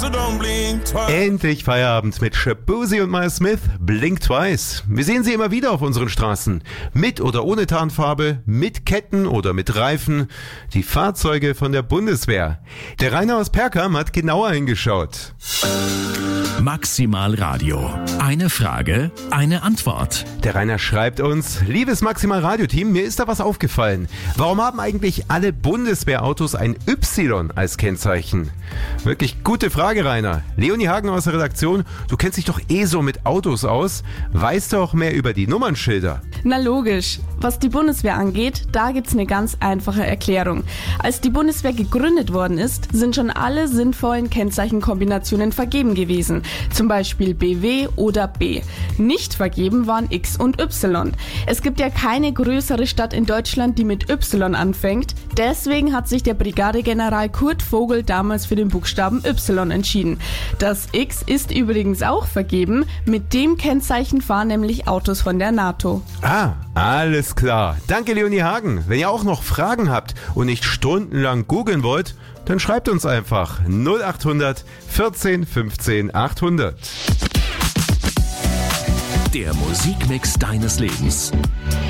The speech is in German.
so don't blink twice. Endlich Feierabend mit Shaboozey und Miles Smith, Blink Twice. Wir sehen sie immer wieder auf unseren Straßen. Mit oder ohne Tarnfarbe, mit Ketten oder mit Reifen. Die Fahrzeuge von der Bundeswehr. Der Rainer aus Perkam hat genauer hingeschaut. Maximal Radio. Eine Frage, eine Antwort. Der Rainer schreibt uns: Liebes Maximal Radio Team, mir ist da was aufgefallen. Warum haben eigentlich alle Bundeswehrautos ein Y als Kennzeichen? Wirklich gute Frage, Rainer. Leonie Hagen aus der Redaktion, du kennst dich doch so mit Autos aus. Weißt du auch mehr über die Nummernschilder? Na logisch. Was die Bundeswehr angeht, da gibt's eine ganz einfache Erklärung. Als die Bundeswehr gegründet worden ist, sind schon alle sinnvollen Kennzeichenkombinationen vergeben gewesen. Zum Beispiel BW oder B. Nicht vergeben waren X und Y. Es gibt ja keine größere Stadt in Deutschland, die mit Y anfängt. Deswegen hat sich der Brigadegeneral Kurt Vogel damals für den Buchstaben Y entschieden. Das X ist übrigens auch vergeben. Mit dem Kennzeichen fahren nämlich Autos von der NATO. Ah, alles klar. Danke, Leonie Hagen. Wenn ihr auch noch Fragen habt und nicht stundenlang googeln wollt, dann schreibt uns einfach 0800 14 15 800. Der Musikmix deines Lebens.